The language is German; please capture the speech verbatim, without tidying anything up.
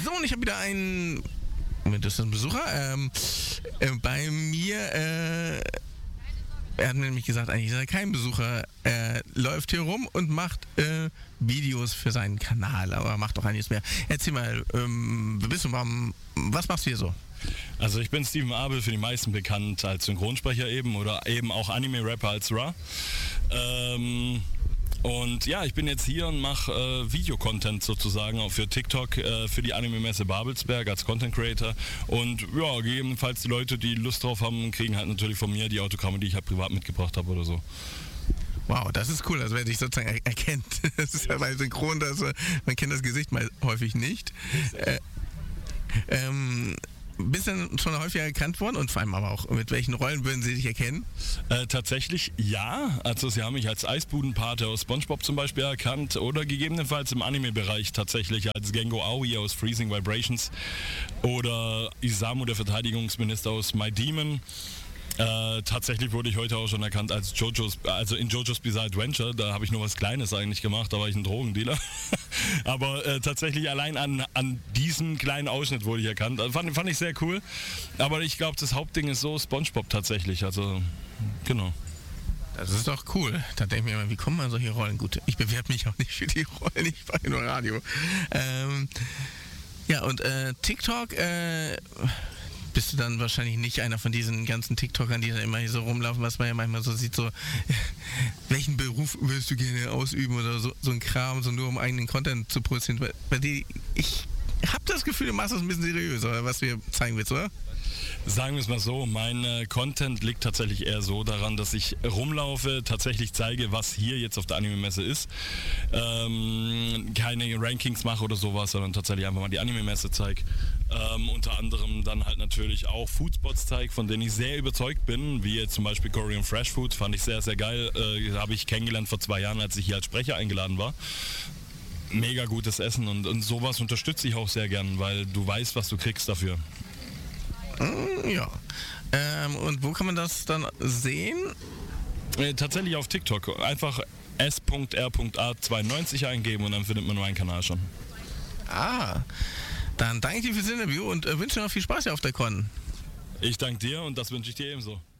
So, und ich habe wieder einen, Moment, ist das ein Besucher? Ähm, äh, bei mir, äh, er hat nämlich gesagt, eigentlich ist er kein Besucher. Er läuft hier rum und macht äh, Videos für seinen Kanal, aber macht auch einiges mehr. Erzähl mal, ähm, wer bist du, warum, was machst du hier so? Also ich bin Steven Abel, für die meisten bekannt als Synchronsprecher eben oder eben auch Anime-Rapper als Ra. Ähm, und ja, ich bin jetzt hier und mache äh, Videocontent sozusagen auch für TikTok, äh, für die Anime-Messe Babelsberg als Content Creator. Und ja, gegebenenfalls die Leute, die Lust drauf haben, kriegen halt natürlich von mir die Autogramme, die ich halt privat mitgebracht habe oder so. Wow, das ist cool, also wer dich sozusagen er- erkennt. Das ist ja bei Synchron, dass, äh, man kennt das Gesicht mal häufig nicht. Äh, ähm, bist du denn schon häufiger erkannt worden und vor allem aber auch, mit welchen Rollen würden sie dich erkennen? Äh, tatsächlich ja, also sie haben mich als Eisbudenpate aus SpongeBob zum Beispiel erkannt oder gegebenenfalls im Anime-Bereich tatsächlich als Gengo Aoi aus Freezing Vibrations oder Isamu, der Verteidigungsminister aus My Demon. Äh, tatsächlich wurde ich heute auch schon erkannt als Jojo's, also in Jojo's Bizarre Adventure. Da habe ich nur was Kleines eigentlich gemacht, da war ich ein Drogendealer. Aber äh, tatsächlich allein an, an diesem kleinen Ausschnitt wurde ich erkannt. Also fand, fand ich sehr cool. Aber ich glaube, das Hauptding ist so SpongeBob tatsächlich. Also, genau. Das ist doch cool. Da denke ich mir immer, wie kommen man solche Rollen? Gut, ich bewerbe mich auch nicht für die Rollen, ich mache nur Radio. Ähm, ja, und äh, TikTok, äh, bist du dann wahrscheinlich nicht einer von diesen ganzen TikTokern, die dann immer hier so rumlaufen, was man ja manchmal so sieht, so, welchen Beruf willst du gerne ausüben oder so, so ein Kram, so nur um eigenen Content zu produzieren. Weil, weil die, ich habe das Gefühl, du machst das ein bisschen seriös, oder was du mir zeigen willst, oder? Sagen wir es mal so, mein äh, Content liegt tatsächlich eher so daran, dass ich rumlaufe, tatsächlich zeige, was hier jetzt auf der Anime-Messe ist. Ähm, keine Rankings mache oder sowas, sondern tatsächlich einfach mal die Anime-Messe zeige. Ähm, unter anderem dann halt natürlich auch Foodspots zeige, von denen ich sehr überzeugt bin, wie jetzt zum Beispiel Korean Fresh Food, fand ich sehr, sehr geil. Äh, habe ich kennengelernt vor zwei Jahren, als ich hier als Sprecher eingeladen war. Mega gutes Essen und, und sowas unterstütze ich auch sehr gern, weil du weißt, was du kriegst dafür. Ja. Ähm, und wo kann man das dann sehen? Äh, tatsächlich auf TikTok. Einfach s r a zweiundneunzig eingeben und dann findet man meinen Kanal schon. Ah, dann danke ich dir fürs Interview und äh, wünsche dir noch viel Spaß hier auf der Con. Ich danke dir und das wünsche ich dir ebenso.